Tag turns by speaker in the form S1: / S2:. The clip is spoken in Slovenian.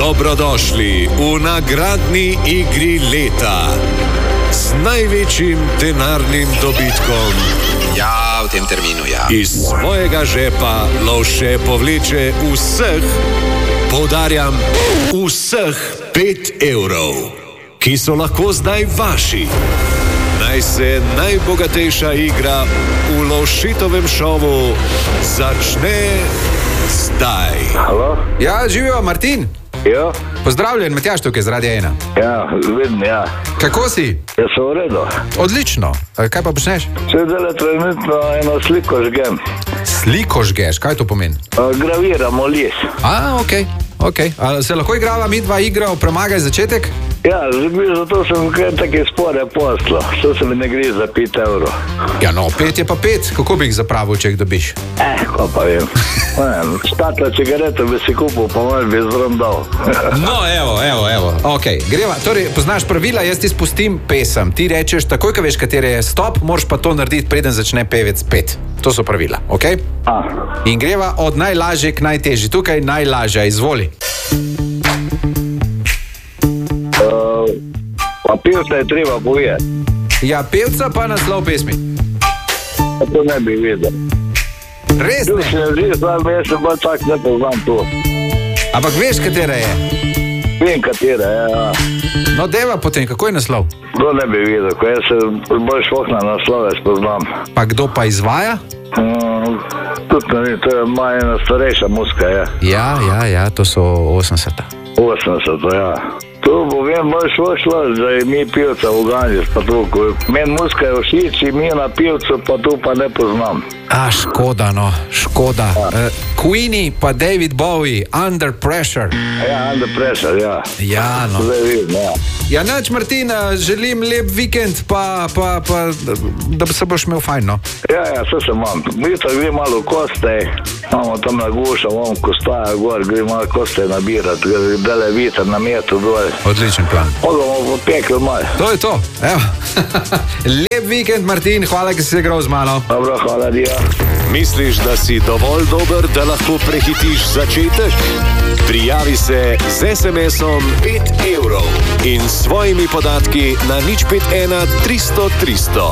S1: Dobrodošli v nagradni igri leta z največjim denarnim dobitkom.
S2: Ja, v tem terminu, ja.
S1: Iz svojega žepa Lovše povleče vseh, poudarjam, vseh 5 evrov, ki so lahko zdaj vaši. Naj se najbogatejša igra v Lovšitovem šovu začne zdaj.
S3: Halo?
S2: Ja, živijo, Martin.
S3: Ja?
S2: Pozdravljen, Matjaž tukaj z Radia 1.
S3: Ja, vidim, ja.
S2: Kako si?
S3: Ja, sem v redu.
S2: Odlično. Kaj pa počneš?
S3: Sedaj trenutno eno sliko žgem.
S2: Sliko žgeš, kaj to pomeni?
S3: Graviramo lis.
S2: Ok. A se lahko igrava mi dva igra v Premagaj začetek?
S3: Ja, zato sem kaj take spore poslo. To se mi ne gre za 5 evrov.
S2: Ja, no, 5 je pa 5. Kako bi jih zapravil, če jih dobiš?
S3: Ko pa vem. Štatla cigareto bi si kupil, pa malo bi zrondal.
S2: No, evo. Ok, greva. Torej, poznaš pravila, jaz ti spustim pesem. Ti rečeš, takoj, ko veš, katere je stop, moraš pa to narediti, preden začne pevec pet. To so pravila, ok? In greva od najlažje k najtežji. Tukaj najlažja, izvoli.
S3: Pa pevca je treba povedati.
S2: Ja, pevca pa naslov pesmi.
S3: To ne bi vedel.
S2: Res ne?
S3: Jaz sem pa tak ne poznam to.
S2: Ampak veš, katera je?
S3: Vem, katera je, ja.
S2: No, deva potem, kako je naslov?
S3: To ne bi vedel, ko jaz se bolj šok na naslove spoznam.
S2: Pa kdo pa izvaja?
S3: Tudi ne vem, to je moja ena starejša muska, ja.
S2: Ja, to so 80-ta.
S3: 80, ja. To bo vem, bolj šlo, da je mi pivca v Ganji, pa to, ko meni muska je všeč, mi na pivcu, pa to pa ne poznam.
S2: Škoda. Queenie pa David Bowie, Under Pressure.
S3: Ja, Under Pressure, ja.
S2: Ja, no.
S3: Zdaj vidim, ja.
S2: Ja, nač, Martin, želim lep vikend, pa da se boš imel fajn, no.
S3: Ja, vse se imam. Mi to gre malo v Kostej, imamo tam na Goša, imamo Kostaja gor, gre malo Kostej nabirati, dele viter na metu dol.
S2: Odličen plan.
S3: Bomo popekli malo.
S2: To je to, evo. Lep vikend, Martin, hvala, ki si se igral z mano.
S3: Dobro, hvala, Dio.
S1: Misliš, da si dovolj dober, da lahko prehitiš začetek? Prijavi se z SMS-om 5 evrov in svojimi podatki na 051 300 300.